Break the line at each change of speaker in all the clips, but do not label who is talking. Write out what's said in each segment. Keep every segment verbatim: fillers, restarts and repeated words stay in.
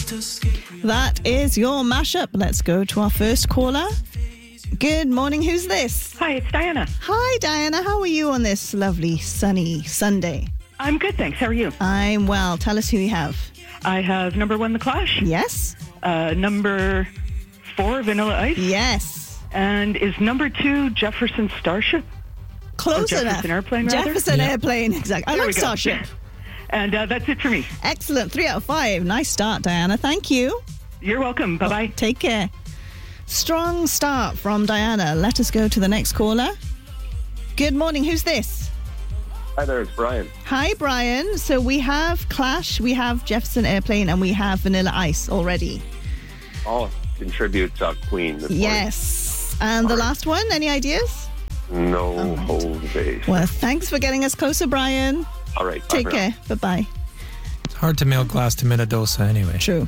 That is your mashup. Let's go to our first caller. Good morning. Who's this?
Hi, it's Diana.
Hi, Diana. How are you on this lovely sunny Sunday?
I'm good, thanks. How are you?
I'm well. Tell us who you have.
I have number one, The Clash.
Yes.
Uh, number four, Vanilla Ice.
Yes.
And is number two Jefferson Starship?
Close
or
enough.
Jefferson Airplane, rather?
Jefferson
Yeah.
Airplane, exactly. I
There
like
we go.
Starship.
And uh, that's it for me.
Excellent. Three out of five. Nice start, Diana. Thank you.
You're welcome. Bye-bye.
Take care. Strong start from Diana. Let us go to the next caller. Good morning. Who's this?
Hi there, it's Brian.
Hi, Brian. So we have Clash, we have Jefferson Airplane, and we have Vanilla Ice already.
All contribute to Queen this
Yes. And the last one, any ideas?
morning. No
All right.
hold base.
Well, thanks for getting us closer, Brian.
All right. bye
Take
for now.
care. Bye-bye.
It's hard to mail glass to Minnedosa anyway.
True.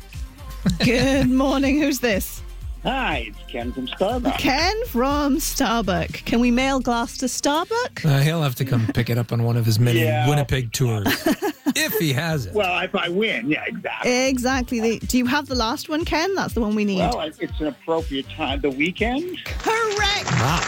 Good morning. Who's this?
Hi, it's Ken from Starbucks.
Ken from Starbuck. Can we mail glass to Starbuck?
Uh, he'll have to come pick it up on one of his many
Yeah.
Winnipeg tours. If he has it.
Well, if I win, yeah, exactly.
Exactly. The- Do you have the last one, Ken? That's the one we need.
Well, I- it's an appropriate time. The weekend?
Correct.
Wow.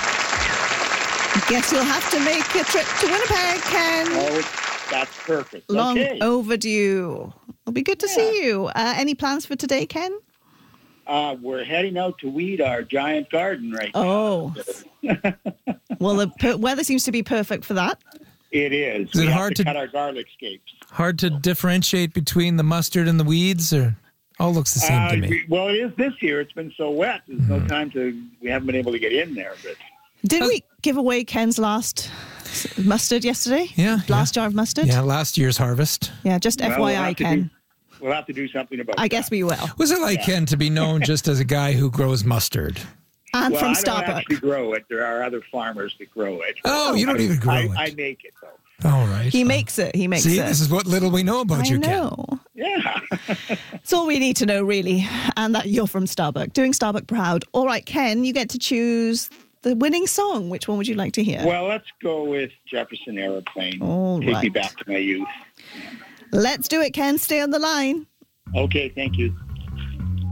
Guess you'll have to make a trip to Winnipeg, Ken.
Oh, that's perfect.
Long
okay.
overdue. It'll be good to
Yeah.
see you. Uh, any plans for today, Ken?
Uh, we're heading out to weed our giant garden right
Oh.
now.
Well, the per- weather seems to be perfect for that.
It is.
Is
we
it
have
hard
to,
to-
cut our garlic scapes.
Hard to differentiate between the mustard and the weeds, or all looks the same
Uh,
to me.
we- well, it is this year. It's been so wet. There's no time to. We haven't been able to get in there, but.
Didn't we give away Ken's last s- mustard yesterday?
Yeah,
Last
yeah.
jar of mustard?
Yeah, last year's harvest.
Yeah, just
Well,
F Y I,
we'll have to
Ken.
do- We'll have to do something about.
I guess
that.
we will.
Was it like
Yeah.
Ken to be known just as a guy who grows mustard?
And
Well,
from
I don't
Starbuck.
actually grow it. There are other farmers that grow it.
Oh, you don't even grow
I,
it.
I make it though.
All right.
He makes it. He makes
See,
it.
this is what little we know about
I
you, Ken.
know.
Yeah.
That's all we need to know, really. And that you're from Starbuck. Doing Starbuck proud. All right, Ken, you get to choose the winning song. Which one would you like to hear?
Well, let's go with Jefferson Airplane.
All
Take me
right.
back to my youth.
Let's do it, Ken. Stay on the line.
Okay, thank you.